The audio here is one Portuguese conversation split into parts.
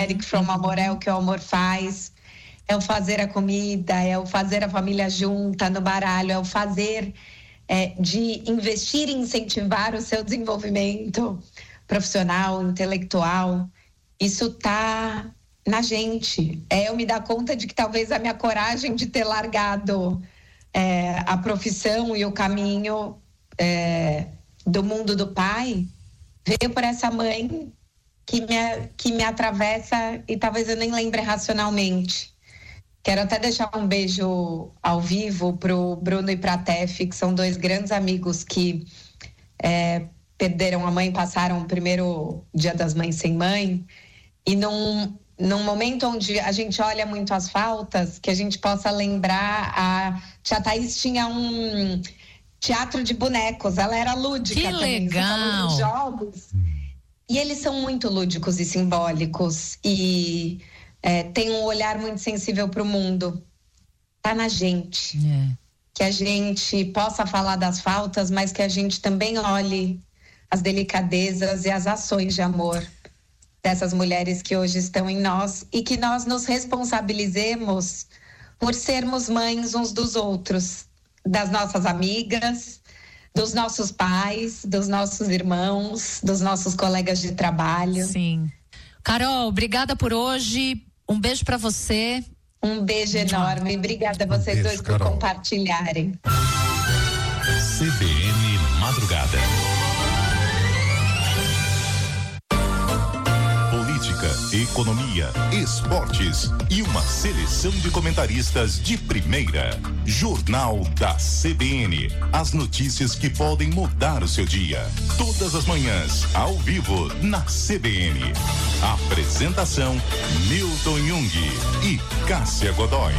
Eric Fromm, amor é o que o amor faz. É o fazer a comida, é o fazer a família junta no baralho, é o fazer de investir e incentivar o seu desenvolvimento profissional, intelectual. Isso tá na gente. Eu me dar conta de que talvez a minha coragem de ter largado a profissão e o caminho do mundo do pai veio por essa mãe que me atravessa e talvez eu nem lembre racionalmente. Quero até deixar um beijo ao vivo pro Bruno e pra Tef, que são 2 grandes amigos que perderam a mãe, passaram o primeiro Dia das Mães sem mãe. E num momento onde a gente olha muito as faltas, que a gente possa lembrar, a tia Thaís tinha um teatro de bonecos, ela era lúdica que também. legal! Você falou de jogos. E eles são muito lúdicos e simbólicos e tem um olhar muito sensível para o mundo. Tá na gente. Que a gente possa falar das faltas, mas que a gente também olhe as delicadezas e as ações de amor dessas mulheres que hoje estão em nós e que nós nos responsabilizemos por sermos mães uns dos outros, das nossas amigas, dos nossos pais, dos nossos irmãos, dos nossos colegas de trabalho. Sim. Carol, obrigada por hoje. Um beijo pra você. Um beijo enorme. Obrigada a vocês dois por compartilharem. CBN Madrugada. Política, economia, esportes e uma seleção de comentaristas de primeira. Jornal da CBN. As notícias que podem mudar o seu dia. Todas as manhãs, ao vivo, na CBN. Apresentação: Milton Jung e Cássia Godoy.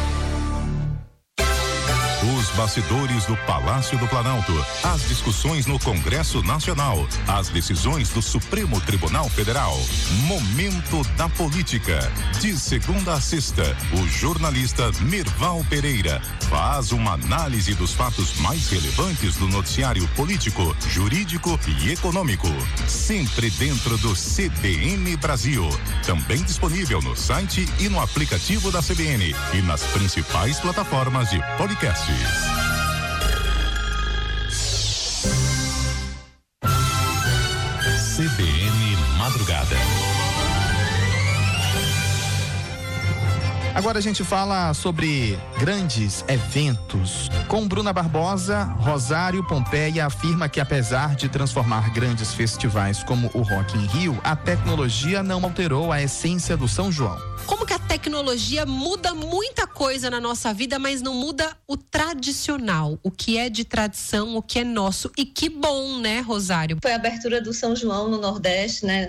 Os bastidores do Palácio do Planalto, as discussões no Congresso Nacional, as decisões do Supremo Tribunal Federal. Momento da Política. De segunda a sexta, o jornalista Mirval Pereira faz uma análise dos fatos mais relevantes do noticiário político, jurídico e econômico. Sempre dentro do CBN Brasil. Também disponível no site e no aplicativo da CBN e nas principais plataformas de podcast. CBN Madrugada. Agora a gente fala sobre grandes eventos. Com Bruna Barbosa, Rosário Pompeia afirma que apesar de transformar grandes festivais como o Rock in Rio, a tecnologia não alterou a essência do São João. Como que a tecnologia muda muita coisa na nossa vida, mas não muda o tradicional, o que é de tradição, o que é nosso. E que bom, né, Rosário? Foi a abertura do São João no Nordeste, né,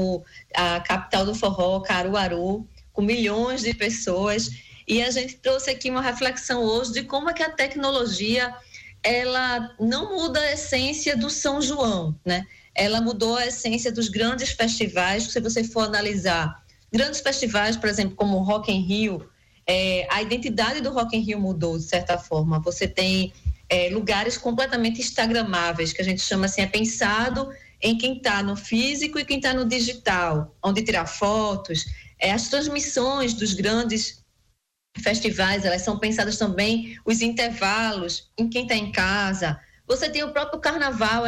a capital do forró, Caruaru, com milhões de pessoas. E a gente trouxe aqui uma reflexão hoje de como é que a tecnologia, ela não muda a essência do São João, né? Ela mudou a essência dos grandes festivais. Se você for analisar grandes festivais, por exemplo, como o Rock in Rio, a identidade do Rock in Rio mudou, de certa forma. Você tem lugares completamente instagramáveis, que a gente chama assim, é pensado em quem está no físico e quem está no digital, onde tirar fotos. As transmissões dos grandes festivais, elas são pensadas também, os intervalos, em quem está em casa. Você tem o próprio carnaval,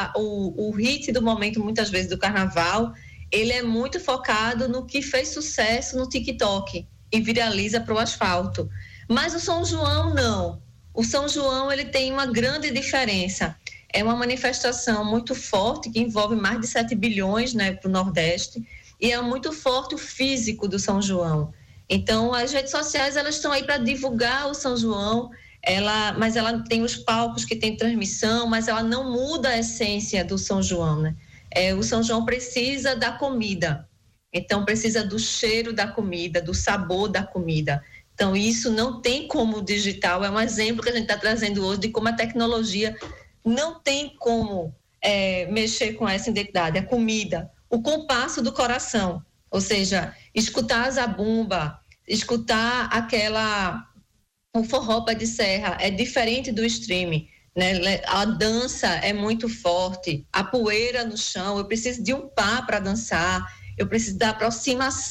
o hit do momento, muitas vezes, do carnaval, ele é muito focado no que fez sucesso no TikTok e viraliza para o asfalto. Mas o São João, não. O São João, ele tem uma grande diferença. É uma manifestação muito forte, que envolve mais de 7 bilhões, né, para o Nordeste, e é muito forte o físico do São João. Então, as redes sociais, elas estão aí para divulgar o São João, mas ela tem os palcos que tem transmissão, mas ela não muda a essência do São João, né? O São João precisa da comida, então precisa do cheiro da comida, do sabor da comida. Então isso não tem como o digital, é um exemplo que a gente está trazendo hoje de como a tecnologia não tem como mexer com essa identidade, a comida, o compasso do coração, ou seja, escutar a zabumba, escutar o forró pé de serra, é diferente do streaming. Né? A dança é muito forte, a poeira no chão, eu preciso de um par para dançar, eu preciso da aproximação